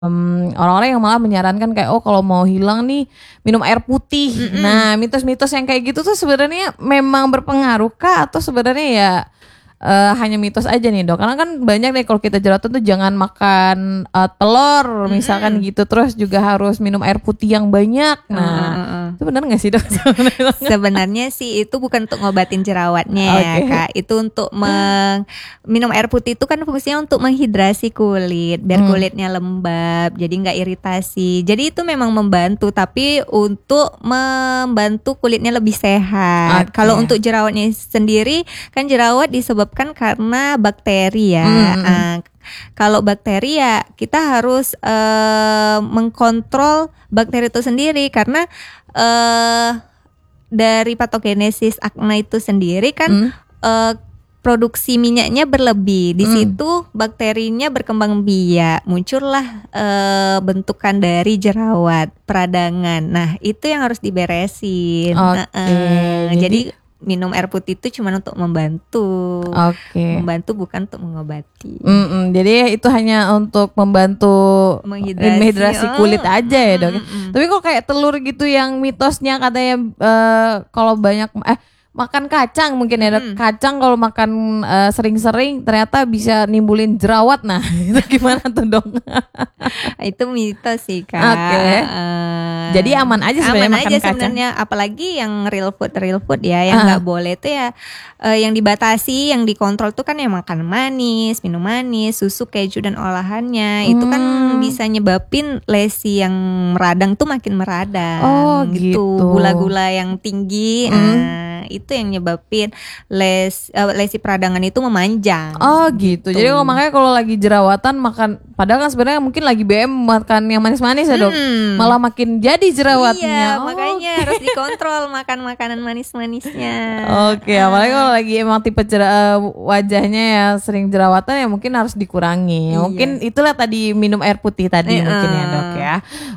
orang-orang yang malah menyarankan kayak kalau mau hilang nih minum air putih. Nah, mitos-mitos yang kayak gitu tuh sebenarnya memang berpengaruh kah atau sebenarnya ya hanya mitos aja nih dok? Karena kan banyak nih kalau kita jerawatan tuh jangan makan telur misalkan gitu, terus juga harus minum air putih yang banyak. Nah itu benar nggak sih dok? Sebenarnya sih itu bukan untuk ngobatin jerawatnya ya kak, itu untuk minum air putih itu kan fungsinya untuk menghidrasi kulit biar kulitnya lembab, jadi nggak iritasi. Jadi itu memang membantu, tapi untuk membantu kulitnya lebih sehat. Kalau untuk jerawatnya sendiri kan jerawat disebabkan karena bakteri ya. Kalau bakteri ya kita harus mengkontrol bakteri itu sendiri, karena dari patogenesis akne itu sendiri kan produksi minyaknya berlebih. Di situ bakterinya berkembang biak, muncullah bentukan dari jerawat, peradangan. Nah, itu yang harus diberesin. Jadi minum air putih itu cuma untuk membantu. Membantu bukan untuk mengobati. Jadi itu hanya untuk membantu menghidrasi kulit aja ya dok. Tapi kok kayak telur gitu yang mitosnya katanya kalau banyak makan kacang mungkin ya dok. Kacang kalau makan sering-sering ternyata bisa nimbulin jerawat. Nah itu gimana tuh dok? Itu mitos sih kak. Jadi aman aja sebenarnya makan kacang. Sebenarnya, apalagi yang real food ya, yang nggak boleh tuh ya, yang dibatasi, yang dikontrol tuh kan yang makan manis, minum manis, susu, keju dan olahannya. Itu kan bisa nyebabin lesi yang meradang tuh makin meradang. Gitu. Gula-gula yang tinggi. Itu yang nyebabin lesi peradangan itu memanjang. Gitu. Jadi makanya kalau lagi jerawatan makan, padahal kan sebenarnya mungkin lagi BM makan yang manis-manis ya dok, malah makin jadi jerawatnya. Iya, makanya harus dikontrol makan makanan manis-manisnya. Apalagi kalau lagi emang tipe wajahnya ya sering jerawatan ya mungkin harus dikurangi. Mungkin itulah tadi minum air putih tadi mungkin ya dok ya.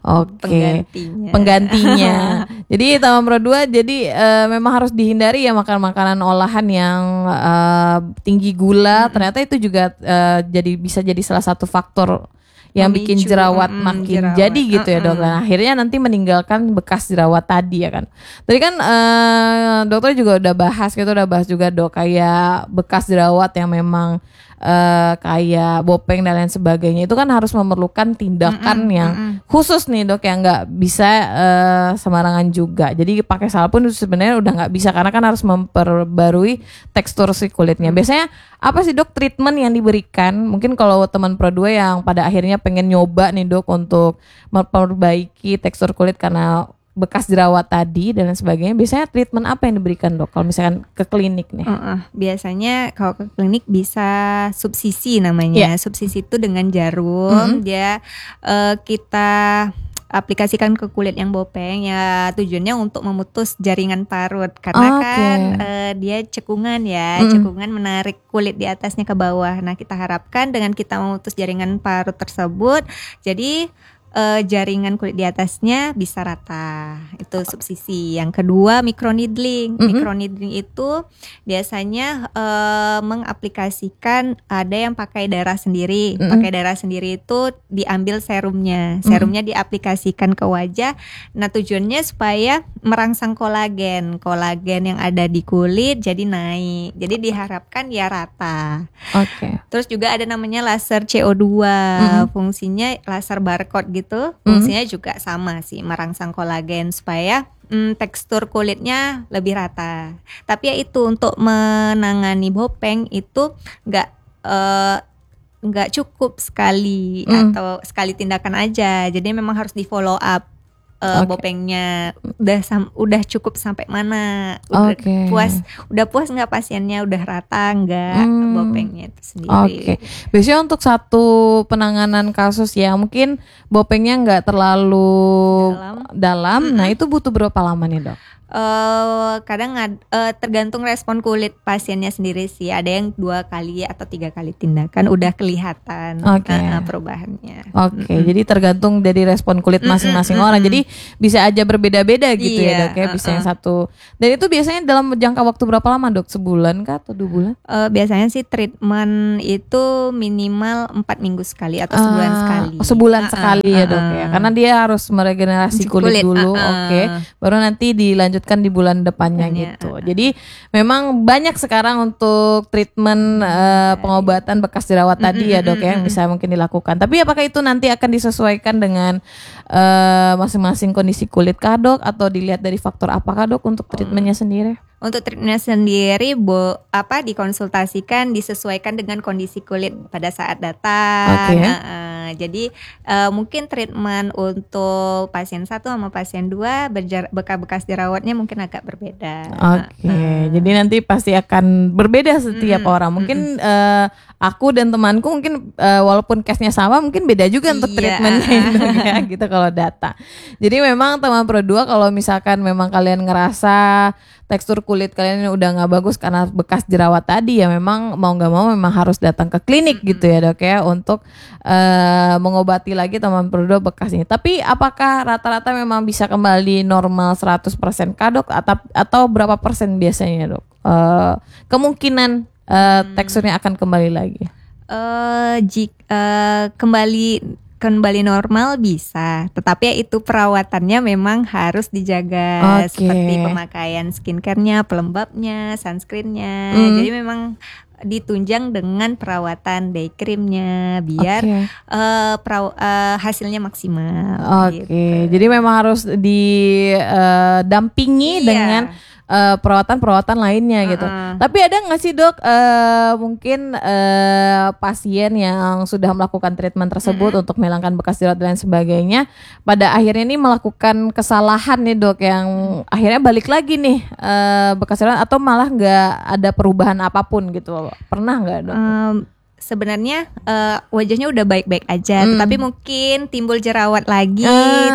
Penggantinya. Jadi nomor 2, jadi memang harus dihindari ya makan makanan olahan yang tinggi gula. Ternyata itu juga bisa jadi salah satu faktor yang bikin jerawat makin jadi gitu ya dok. Nah, akhirnya nanti meninggalkan bekas jerawat tadi ya kan. Tadi kan dokter juga udah bahas juga dok, kayak bekas jerawat yang memang kayak bopeng dan lain sebagainya itu kan harus memerlukan tindakan yang khusus nih dok, yang nggak bisa sembarangan juga. Jadi pakai salpun itu sebenarnya udah nggak bisa, karena kan harus memperbarui tekstur si kulitnya. Biasanya apa sih dok treatment yang diberikan? Mungkin kalau teman Pro 2 yang pada akhirnya pengen nyoba nih dok untuk memperbaiki tekstur kulit karena bekas jerawat tadi dan sebagainya, biasanya treatment apa yang diberikan dok kalau misalkan ke klinik nih? Biasanya kalau ke klinik bisa subsisi namanya. Subsisi itu dengan jarum, dia kita aplikasikan ke kulit yang bopeng ya, tujuannya untuk memutus jaringan parut, karena kan dia cekungan ya, cekungan menarik kulit di atasnya ke bawah. Nah kita harapkan dengan kita memutus jaringan parut tersebut, jadi jaringan kulit di atasnya bisa rata. Itu subsisi. Yang kedua microneedling. Microneedling itu biasanya mengaplikasikan, ada yang pakai darah sendiri. Pakai darah sendiri itu diambil serumnya. Serumnya diaplikasikan ke wajah. Nah tujuannya supaya merangsang kolagen yang ada di kulit jadi naik. Jadi diharapkan ya rata. Terus juga ada namanya laser CO2. Fungsinya laser barcode gitu. Fungsinya juga sama sih, merangsang kolagen supaya tekstur kulitnya lebih rata. Tapi ya itu untuk menangani bopeng itu nggak cukup sekali atau sekali tindakan aja. Jadi memang harus di follow up. Bopengnya udah cukup sampai mana, udah puas nggak pasiennya, udah rata nggak bopengnya itu sendiri. Biasanya untuk satu penanganan kasus ya mungkin bopengnya nggak terlalu dalam. Nah itu butuh berapa lama nih dok? Kadang tergantung respon kulit pasiennya sendiri sih. Ada yang 2 kali atau 3 kali tindakan udah kelihatan perubahannya. Jadi tergantung dari respon kulit masing-masing orang. Jadi bisa aja berbeda-beda gitu ya dok ya. Bisa yang satu. Dan itu biasanya dalam jangka waktu berapa lama dok? Sebulan kah atau 2 bulan? Biasanya sih treatment itu minimal 4 minggu sekali atau sebulan sekali. Sebulan sekali ya dok ya. Karena dia harus meregenerasi kulit dulu. Baru nanti dilanjutkan di bulan depannya gitu. Jadi memang banyak sekarang untuk treatment pengobatan bekas jerawat tadi ya dok ya yang bisa mungkin dilakukan. Tapi apakah itu nanti akan disesuaikan dengan masing-masing kondisi kulit kah dok? Atau dilihat dari faktor apakah dok untuk treatmentnya sendiri? Untuk treatmentnya sendiri dikonsultasikan, disesuaikan dengan kondisi kulit pada saat datang. Jadi mungkin treatment untuk pasien 1 sama pasien 2 bekas jerawatnya mungkin agak berbeda. Jadi nanti pasti akan berbeda setiap orang. Mungkin aku dan temanku mungkin walaupun case-nya sama mungkin beda juga untuk treatmentnya gitu kalau data. Jadi memang teman Pro 2 kalau misalkan memang kalian ngerasa tekstur kulit kalian udah nggak bagus karena bekas jerawat tadi ya memang mau nggak mau memang harus datang ke klinik gitu ya dok ya untuk mengobati lagi teman Pro 2 bekas ini. Tapi apakah rata-rata memang bisa kembali normal 100% kah dok atau berapa persen biasanya dok kemungkinan teksturnya akan kembali lagi? Kembali normal bisa, tetapi ya itu perawatannya memang harus dijaga seperti pemakaian skincare-nya, pelembabnya, sunscreen-nya. Jadi memang ditunjang dengan perawatan day cream-nya biar hasilnya maksimal. Gitu. Jadi memang harus didampingi dengan perawatan lainnya gitu. Tapi ada nggak sih dok mungkin pasien yang sudah melakukan treatment tersebut untuk menghilangkan bekas jerawat dan lain sebagainya, pada akhirnya ini melakukan kesalahan nih dok yang akhirnya balik lagi nih bekas jerawat atau malah nggak ada perubahan apapun gitu, pernah nggak dok? Sebenarnya wajahnya udah baik-baik aja, tapi mungkin timbul jerawat lagi,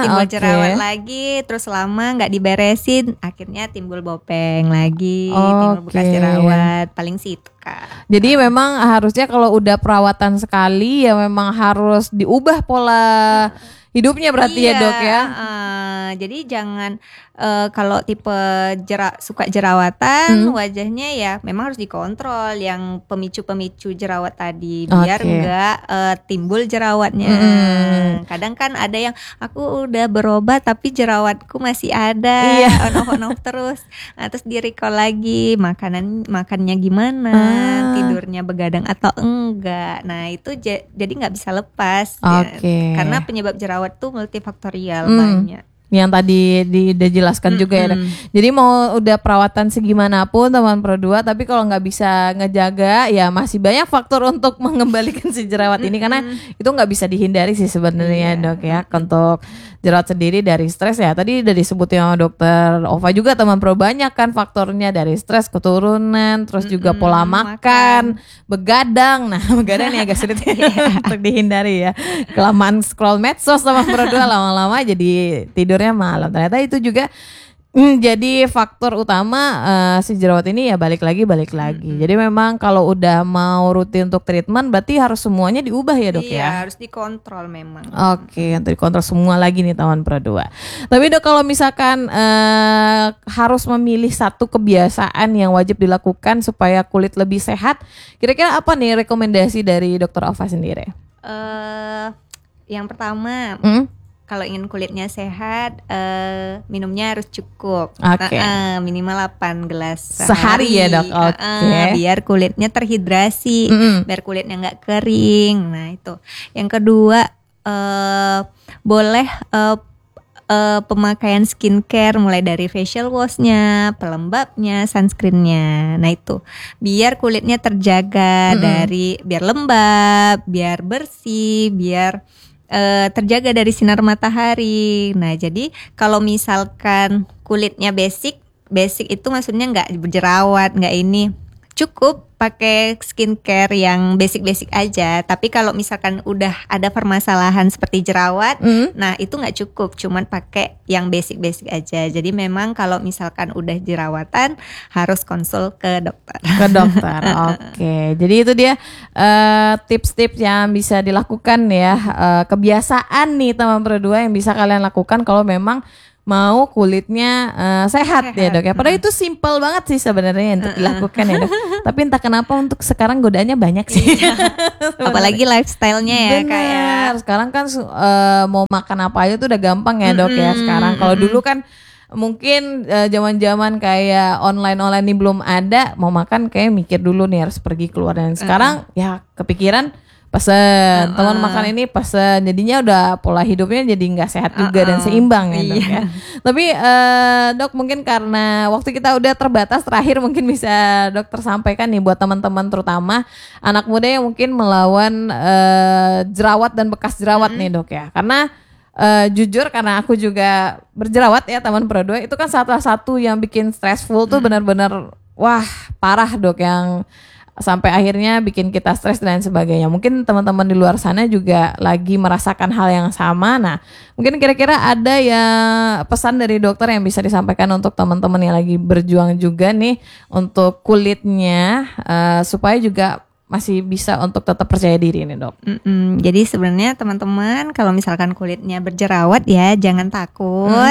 terus lama nggak diberesin, akhirnya timbul bopeng lagi, timbul bekas jerawat, paling sih itu Kak. Jadi memang harusnya kalau udah perawatan sekali ya memang harus diubah pola hidupnya berarti ya dok ya. Jadi jangan kalau tipe suka jerawatan wajahnya ya memang harus dikontrol yang pemicu jerawat tadi biar enggak timbul jerawatnya. Kadang kan ada yang aku udah berobat tapi jerawatku masih ada, on off terus. Nah, terus di recall lagi makannya gimana, tidurnya begadang atau enggak. Nah, itu jadi nggak bisa lepas ya. Karena penyebab jerawat tuh multifaktorial banyak. Yang tadi udah jelaskan juga ya. Jadi mau udah perawatan segimanapun teman Pro 2, tapi kalau nggak bisa ngejaga ya masih banyak faktor untuk mengembalikan si jerawat ini karena itu nggak bisa dihindari sih sebenarnya dok ya. Untuk jerawat sendiri dari stres ya. Tadi udah disebutin sama dokter Ova juga teman Pro, banyak kan faktornya dari stres, keturunan, terus juga pola makan, begadang. Nah begadang ini agak sulit untuk dihindari ya. Kelamaan scroll medsos teman Pro 2 lama-lama jadi tidurnya malam. Ternyata itu juga jadi faktor utama si jerawat ini ya balik lagi. Jadi memang kalau udah mau rutin untuk treatment berarti harus semuanya diubah ya dok ya? Iya, harus dikontrol memang. Untuk dikontrol semua lagi nih teman Pro 2. Tapi dok kalau misalkan harus memilih satu kebiasaan yang wajib dilakukan supaya kulit lebih sehat, kira-kira apa nih rekomendasi dari dokter Ova sendiri? Yang pertama kalau ingin kulitnya sehat, minumnya harus cukup. Minimal 8 gelas sehari ya dok. Biar kulitnya terhidrasi, biar kulitnya nggak kering. Nah itu. Yang kedua, boleh pemakaian skincare mulai dari facial wash-nya, pelembabnya, sunscreen-nya. Nah itu, biar kulitnya terjaga biar lembab, biar bersih, biar terjaga dari sinar matahari. Nah jadi kalau misalkan kulitnya basic itu maksudnya nggak berjerawat, nggak ini, cukup pakai skincare yang basic-basic aja. Tapi kalau misalkan udah ada permasalahan seperti jerawat, nah itu nggak cukup, cuman pakai yang basic-basic aja. Jadi memang kalau misalkan udah jerawatan harus konsul ke dokter. Ke dokter. Oke. Jadi itu dia tips-tips yang bisa dilakukan ya, kebiasaan nih teman berdua yang bisa kalian lakukan kalau memang mau kulitnya sehat ya dok ya. Padahal itu simple banget sih sebenarnya untuk dilakukan ya dok. Tapi entah kenapa untuk sekarang godaannya banyak sih. Apalagi lifestyle-nya ya kayak. Sekarang kan mau makan apa aja tuh udah gampang ya dok ya sekarang. Kalau dulu kan mungkin zaman-zaman kayak online ini belum ada, mau makan kayak mikir dulu nih harus pergi keluar. Dan sekarang ya kepikiran pesen, teman makan ini pesen, jadinya udah pola hidupnya jadi nggak sehat juga dan seimbang ya dok ya. Tapi dok mungkin karena waktu kita udah terbatas, terakhir mungkin bisa dokter sampaikan nih buat teman-teman terutama anak muda yang mungkin melawan jerawat dan bekas jerawat nih dok ya. Karena jujur karena aku juga berjerawat ya teman Pro 2, itu kan salah satu yang bikin stressful tuh benar-benar wah parah dok, yang sampai akhirnya bikin kita stres dan lain sebagainya. Mungkin teman-teman di luar sana juga lagi merasakan hal yang sama. Nah, mungkin kira-kira ada ya pesan dari dokter yang bisa disampaikan untuk teman-teman yang lagi berjuang juga nih untuk kulitnya supaya juga masih bisa untuk tetap percaya diri nih dok. Jadi sebenarnya teman-teman kalau misalkan kulitnya berjerawat ya jangan takut.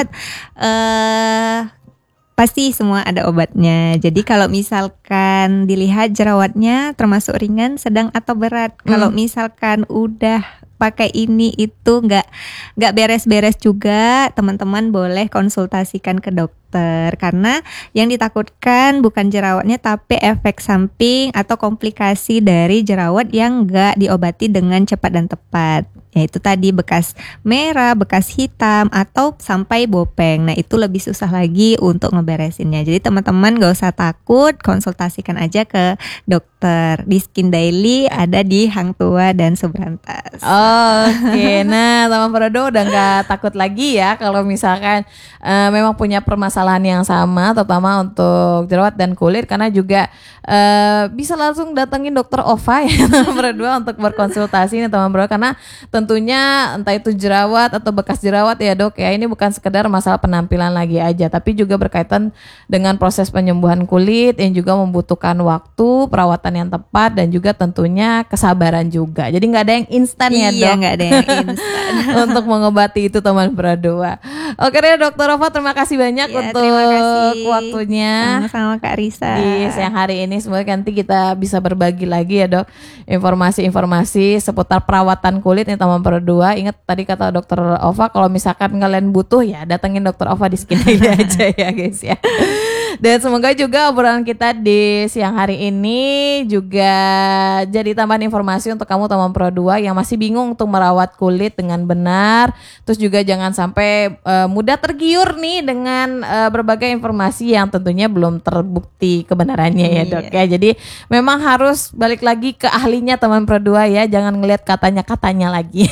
Pasti semua ada obatnya. Jadi kalau misalkan dilihat jerawatnya termasuk ringan, sedang atau berat. Kalau misalkan udah pakai ini itu nggak beres-beres juga, teman-teman boleh konsultasikan ke dokter. Karena yang ditakutkan bukan jerawatnya tapi efek samping atau komplikasi dari jerawat yang nggak diobati dengan cepat dan tepat. Yaitu tadi bekas merah, bekas hitam, atau sampai bopeng. Nah itu lebih susah lagi untuk ngeberesinnya. Jadi teman-teman gak usah takut, konsultasikan aja ke dokter. Di Skin Daily ada di Hang Tua dan Subrantas. Oke, nah teman Prodo udah gak takut lagi ya kalau misalkan memang punya permasalahan yang sama, terutama untuk jerawat dan kulit. Karena juga bisa langsung datengin dokter Ova ya teman Prodo untuk berkonsultasi nih teman Prodo. Karena tentunya entah itu jerawat atau bekas jerawat ya dok ya, ini bukan sekedar masalah penampilan lagi aja, tapi juga berkaitan dengan proses penyembuhan kulit yang juga membutuhkan waktu, perawatan yang tepat, dan juga tentunya kesabaran juga. Jadi nggak ada yang instan ya dok. Iya, nggak ada yang instan untuk mengobati itu teman berdua. Oke deh dokter Ova, terima kasih banyak untuk waktunya. Sama-sama Kak Risa. Di siang hari ini semoga nanti kita bisa berbagi lagi ya dok informasi-informasi seputar perawatan kulit nih teman berdua. Ingat tadi kata dokter Ova, kalau misalkan kalian butuh ya datengin dokter Ova di Skin Daily aja ya guys ya. Dan semoga juga obrolan kita di siang hari ini juga jadi tambahan informasi untuk kamu teman Pro 2 yang masih bingung untuk merawat kulit dengan benar. Terus juga jangan sampai mudah tergiur nih dengan berbagai informasi yang tentunya belum terbukti kebenarannya ya dok ya. Jadi memang harus balik lagi ke ahlinya teman Pro 2 ya. Jangan ngelihat katanya-katanya lagi.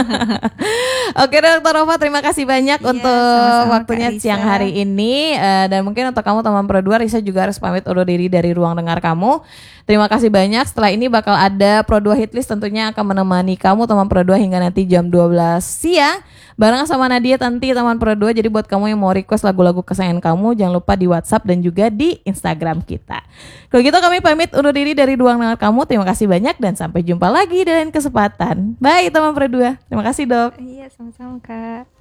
Oke dokter Ova, terima kasih banyak untuk waktunya siang hari ini. Dan mungkin untuk kamu teman Pro 2, Risa juga harus pamit undur diri dari ruang dengar kamu. Terima kasih banyak. Setelah ini bakal ada Pro 2 Hitlist tentunya akan menemani kamu teman Pro 2 hingga nanti jam 12 siang bareng sama Nadia Tanti teman Pro 2. Jadi buat kamu yang mau request lagu-lagu kesayangan kamu, jangan lupa di WhatsApp dan juga di Instagram kita. Kalau gitu kami pamit undur diri dari ruang dengar kamu. Terima kasih banyak dan sampai jumpa lagi di lain kesempatan. Bye teman Pro 2. Terima kasih dok. Iya, sama-sama Kak.